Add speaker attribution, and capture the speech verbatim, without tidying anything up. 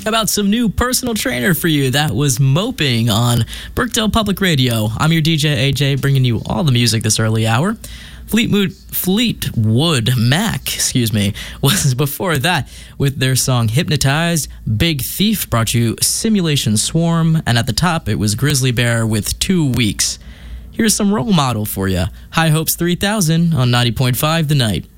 Speaker 1: How about some new personal trainer for you? That was Moping on Birkdale Public Radio. I'm your D J, A J, bringing you all the music this early hour. Fleetwood, Fleetwood Mac, excuse me, was before that with their song Hypnotized. Big Thief brought you Simulation Swarm, and at the top it was Grizzly Bear with Two Weeks. Here's some Role Model for you. High Hopes three thousand on ninety point five The Night.